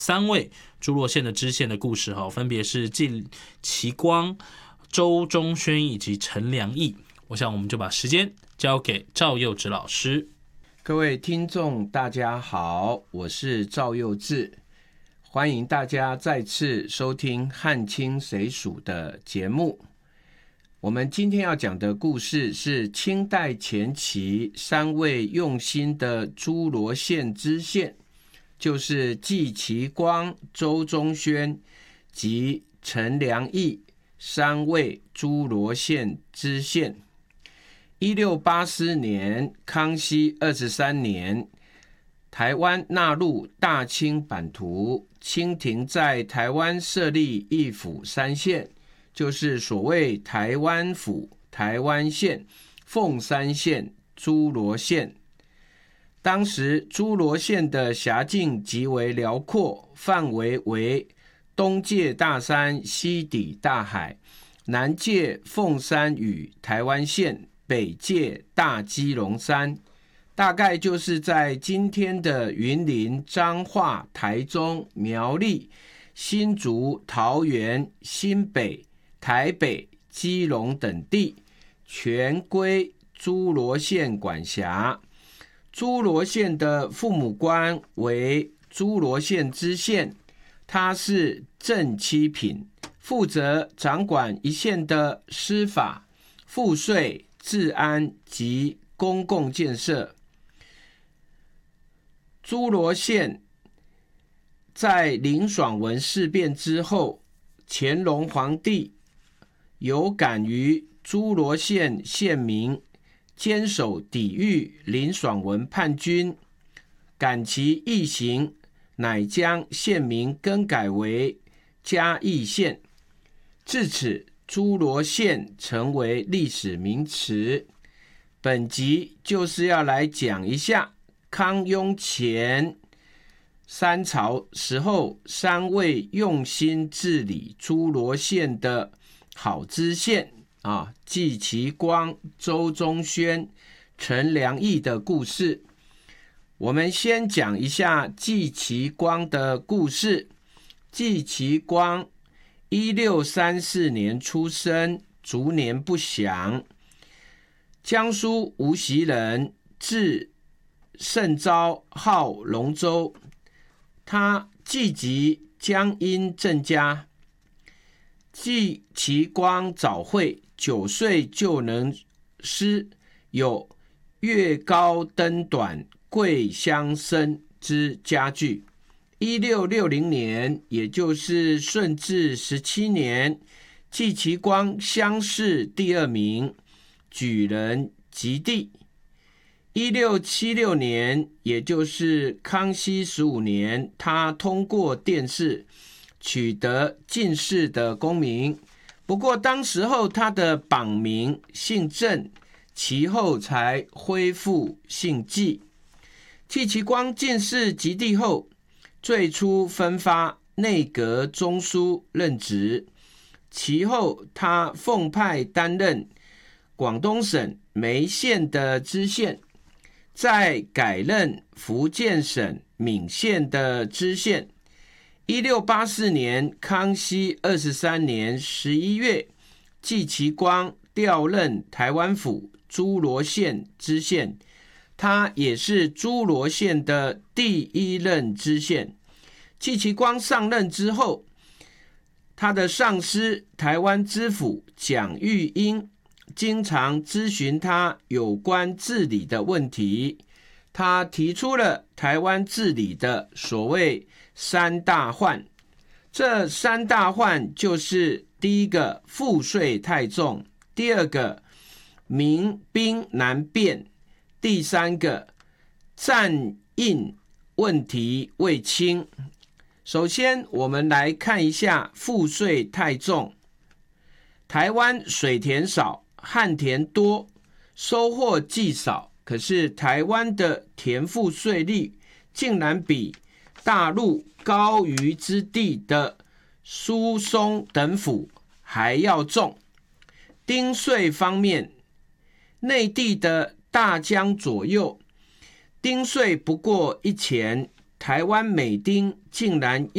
3位诸罗县的知县的故事，分别是季其光、周中轩以及陈良义。我想我们就把时间交给赵佑植老师。 各位听众大家好，我是赵佑植，欢迎大家再次收听汉清谁属的节目。我们今天要讲的故事是清代前期3位用心的诸罗县知县，就是季其光、周中轩及陈良义3位诸罗县知县。1684年，康熙23年，台湾纳入大清版图，清廷在台湾设立1府3县，就是所谓台湾府、台湾县、凤山县、诸罗县。当时诸罗县的辖境极为辽阔，范围为东界大山，西抵大海，南界凤山与台湾县，北界大基隆山，大概就是在今天的云林、彰化、台中、苗栗、新竹、桃园、新北、台北、基隆等地，全归诸罗县管辖。诸罗县的父母官为诸罗县知县，他是正七品，负责掌管一县的司法、赋税、治安及公共建设。诸罗县在林爽文事变之后，乾隆皇帝有感于诸罗县县民坚守抵御林爽文叛军，感其义行，乃将县名更改为嘉义县。至此，诸罗县成为历史名词。本集就是要来讲一下康雍前3朝时候3位用心治理诸罗县的好知县季其光、周中轩、陈良义的故事。我们先讲一下季其光的故事。季其光1634年出生，卒年不详，江苏无锡人，字盛昭，号龙舟。他籍籍江阴郑家。季其光早慧，9岁就能诗，有月高灯短，桂香生之佳句。1660年，也就是顺治17年，季其光乡试第2名，举人及第。1676年，也就是康熙15年，他通过殿试，取得进士的功名。不过当时候他的榜名姓郑，其后才恢复姓季。季其光进士及第后，最初分发内阁中书任职，其后他奉派担任广东省梅县的知县，再改任福建省闽县的知县。1684年，康熙23年11月，季其光调任台湾府诸罗县知县，他也是诸罗县的第1任知县。季其光上任之后，他的上司台湾知府蒋玉英经常咨询他有关治理的问题，他提出了台湾治理的所谓3大患。这3大患就是第一个赋税太重，第二个民兵难辨，第三个战印问题未清。首先我们来看一下赋税太重。台湾水田少，旱田多，收获既少，可是台湾的田赋税率竟然比大陆高于之地的苏松等府还要重。丁税方面，内地的大江左右丁税不过1钱，台湾每丁竟然